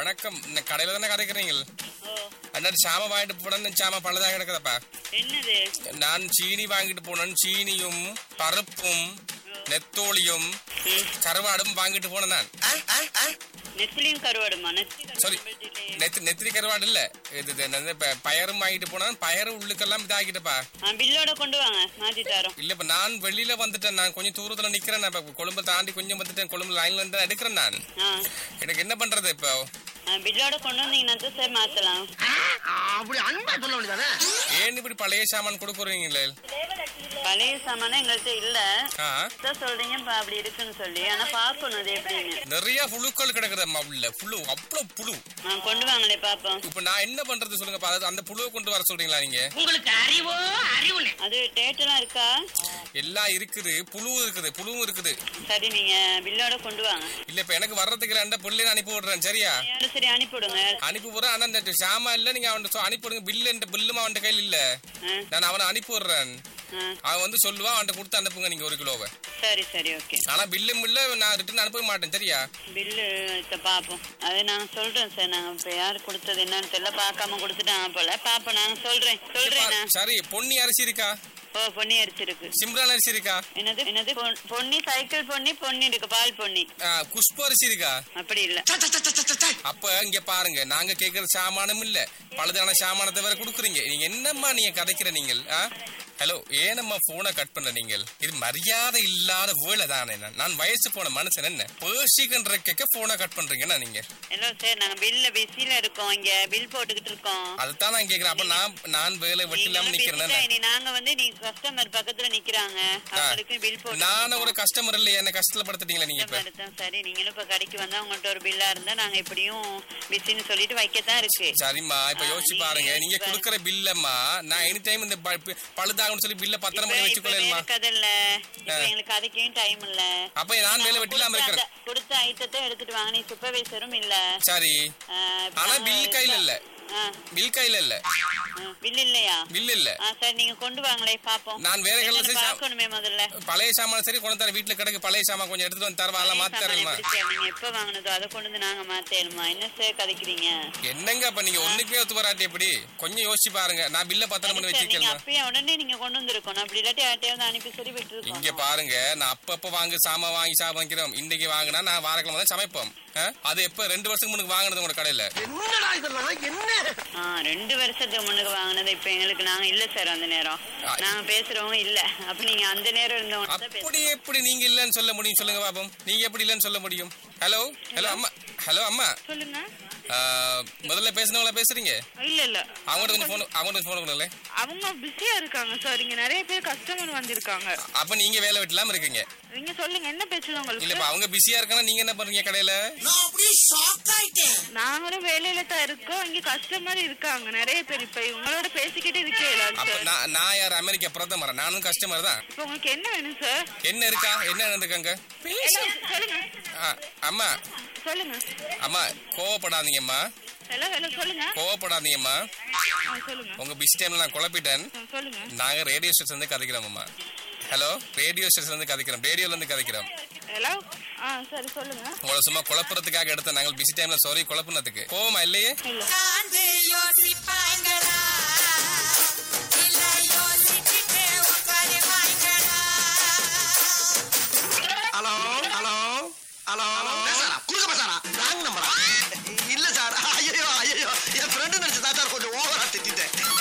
வணக்கம். இந்த கடையில தானே கதைக்கிறீங்க? அண்ணா சாம வாங்கிட்டு போனேன்னு சாம பழுதாக கிடக்குதப்பா. என்னது? நான் சீனி வாங்கிட்டு போனேன். சீனியும் பருப்பும் நெத்தோலியும் கருவாடும் வாங்கிட்டு போனேன் நான். நெத்திலியும் கருவாடுமா? சாரி, நெத்திலி கருவாடு இல்ல, இது பயரும் வாங்கிட்டு போனேன். பயரும் உள்ளுக்கெல்லாம் இதாகிட்டப்பா. பில்லோட கொண்டு வாங்க, மாத்தி தரோம். இல்ல இப்ப நான் வெளியில வந்துட்டேன். நான் கொஞ்சம் தூரத்துல நிக்கிறேன். கொழும்பு தாண்டி கொஞ்சம் வந்துட்டேன். கொழும்பு லைன்ல இருந்து எடுக்கிறேன் நான். எனக்கு என்ன பண்றது இப்போ? பில்லோட கொண்டு வந்தீங்கன்னா தான் சார் மாத்தலாம். அப்படி அன்பா சொல்ல வேண்டியதானே? ஏன் இப்படி பழைய சாமான் கொடுக்குறீங்களே? பழைய சாமான எங்கள்கிட்ட இல்ல சொல்றீங்க அப்படி இருக்குன்னு சொல்லி. ஆனா பாக்கணும் அது எப்படின்னு. நிறைய புழுக்கள் கிடக்குதம்மா உள்ள. புழு அவ்வளவு புழு. கொண்டு வாங்களே பாப்போம். இப்ப நான் என்ன பண்றது சொல்லுங்க. அந்த புழுவை கொண்டு வர சொல்றீங்களா நீங்க? உங்களுக்கு அறிவோ அறிவு. அது டேட் எல்லாம் இருக்கா? எல்லாம் இருக்குது. புழுவும் இருக்குது, புழுவும் இருக்குது. சரி, நீங்க பில்லோட கொண்டு வாங்க. இல்ல இப்ப எனக்கு வர்றதுக்கு ரெண்ட புள்ளி அனுப்பி விடுறேன். சரியா? சரி, அனுப்பி விடுங்க. அனுப்பி விடுறேன். ஆனா இந்த சாமா இல்ல, நீங்க அவன் அனுப்பி விடுங்க. பில்லும் அவன் கையில் இல்ல. நான் அவனை அனுப்பி விடுறேன். அவன் வந்து சொல்லுவான், அவன் கொடுத்து அனுப்புங்க நீங்க 1 கிலோவை. சரி சரி, ஓகே. ஆனா பில்லும் இல்ல, நான் ரிட்டர்ன் அனுப்ப மாட்டேன். சரியா? பில்லு பாப்போம். அது நாங்க சொல்றோம் சார். நாங்க இப்ப யாரு கொடுத்தது என்னன்னு தெரியல, பாக்காம கொடுத்துட்டாங்க போல. பாப்போம், நாங்க சொல்றேன். சரி, பொன்னி அரிசி இருக்கா? பொன்னி அரிசி இருக்கு. சிம்ரான் அரிசி இருக்கா? என்னது? பொன்னி சைக்கிள் பொன்னி இருக்கு. பால் பொன்னி. குஷ்பு அரிசி இருக்கா? அப்படி இல்ல. அப்ப இங்க பாருங்க, நாங்க கேக்குற சாமானும் இல்ல, பழுதான சாமானத்தை வேற குடுக்குறீங்க. நீங்க என்னம்மா நீங்க கதைக்கிற நீங்கள்? ஹலோ, ஏனம்மா போனை கட் பண்ண நீங்கள்? இது மரியாதை இல்லாத வேலை தானே. நான் வயசு போன மனுஷன், என்ன பேசிக்கின்ற கேட்க போனை கட் பண்றீங்கன்னா நீங்க? ஹலோ சார், நாங்க பில்ல இருக்கோம். இங்க பில் போட்டுக்கிட்டு இருக்கோம். அதுதான் நான் கேக்குறேன். அப்ப நான் வேலை வெட்டி இல்லாம நிக்கிறேன். நாங்க வந்து நீங்க கஸ்டமர் பக்கத்துல நிக்கிறாங்க, அவங்களுக்கு பில் போட்டு. நானும் ஒரு கஸ்டமர் இல்லையா? என்ன கஷ்டப்படுத்துறீங்களா நீங்க? இப்ப சரி, நீங்களும் இப்ப கடைக்கு வந்தா உங்கள்ட்ட ஒரு பில்லா இருந்தா நாங்க எப்படியும் பிஸின்னு சொல்லிட்டு வைக்கத்தான் இருக்கு. சரிம்மா, இப்ப யோசிச்சு பாருங்க. நீங்க குடுக்கற பில்லம்மா நான் எனி டைம் இந்த பழுதாகணும்னு சொல்லி பில்ல பத்திரம் பண்ணி வச்சுக்கொள்ளேம்மா. எங்களுக்கு அதுக்கேயும் டைம் இல்ல. அப்ப நான் வேலை வெட்டி இல்லாம இருக்கிறேன். கொடுத்த ஐட்டத்தை எடுத்துட்டு வாங்க. நீ சூப்பர்வைசரும் இல்ல. சரி, ஆனா பில் கையில இல்ல. பில் கையில இல்ல. பில் இல்லையா? பில் இல்ல. சரி, நீங்க கொண்டு வாங்களே பாப்போம். நான் வேற கல்ல சரி பார்க்கணுமே முதல்ல. பழைய சாமான் சரி கொண்டு தர. வீட்டுல கிடக்கு பழைய சாமான், கொஞ்சம் எடுத்துட்டு வந்து தரவா? மாத்தி தரேன்மா. நீங்க எப்ப வாங்குனதோ அதை கொண்டு வந்து நாங்க மாத்தேனுமா? என்ன சார் கதைக்கிறீங்க? என்னங்க அப்ப நீங்க ஒண்ணுக்குமே ஒத்து வராட்டி எப்படி? கொஞ்சம் யோசிச்சு பாருங்க. நான் பில்ல பத்திரம் பண்ணி வச்சிருக்கேன். அப்பயே உடனே நீங்க கொண்டு வந்திருக்கணும். அப்படி இல்லாட்டி யார்ட்டையாவது அனுப்பி சரி விட்டு இருக்கோம். இங்க பாருங்க, நான் அப்பப்ப வாங்கி சாப்பிடுறோம். இன்னைக்கு வாங்கினா நான் வாரக்கிழமை தான் சமைப்போம். அது எப்ப 2 வருஷத்துக்கு முன்னுக்கு வாங்கினது உங்க கடையில? என்னடா இதெல்லாம்? என்ன 2 வருஷத்துக்கு முன்னுக்கு வாங்கினது இப்ப எங்களுக்கு நாங்க இல்ல சார். அந்த நேரம் நாங்க பேசுறவங்க இல்ல. அப்ப நீங்க அந்த நேரம் இருந்தவங்க அப்படி எப்படி நீங்க இல்லன்னு சொல்ல முடியும்? சொல்லுங்க பாப்போம், நீங்க எப்படி இல்லன்னு சொல்ல முடியும்? ஹலோ அம்மா. ஹலோ அம்மா, சொல்லுங்க. முதல்ல பேசுனவங்கள பேசுறீங்க? இல்ல அவங்களுக்கு போன் கொடுங்களே. அவங்க பிஸியா இருக்காங்க சார். இங்க நிறைய பேர் கஸ்டமர் வந்திருக்காங்க. அப்ப நீங்க வேலை வெட்டலாம இருக்கீங்க. நீங்க சொல்லுங்க, என்ன பேசுது உங்களுக்கு? இல்ல, அவங்க பிஸியா இருக்காங்க. நீங்க என்ன பண்றீங்க கடையில? நாங்களும் வேலையில தான் இருக்கோம். இங்க கஸ்டமர் இருக்காங்க நிறைய பேர். இப்ப உங்களோட பேசிக்கிட்டு இருக்கேன். நான் யார்? அமெரிக்கா பிரதமர். நானும் கஸ்டமர் தான். இப்ப உங்களுக்கு என்ன வேணும் சார்? என்ன இருக்கா? என்ன நடந்துருக்காங்க? சொல்லுங்க. அம்மா சொல்லுங்க. அம்மா, கோவப்படாதீங்கம்மா. ஹலோ சொல்லுங்க. கோவப்படாதீங்கம்மா. சொல்லுங்க. உங்க பிஸி டைம்ல நான் குழப்பிட்டேன். சொல்லுங்க. நாங்க ரேடியோ ஸ்டேஷன் இருந்து கதைக்கிறோம் அம்மா. ஹலோ, ரேடியோ ஸ்டேஷன் இருந்து கதைக்கிறோம். ரேடியோல இருந்து கதைக்கிறோம். ஹலோ, சரி சொல்லுங்க. உங்களை சும்மா குழப்பறதுக்காக எடுத்த நாங்கள் பிஸி டைம்ல. சாரி குழப்பினதுக்கு. கோவமா இல்லையே? Hello hello hello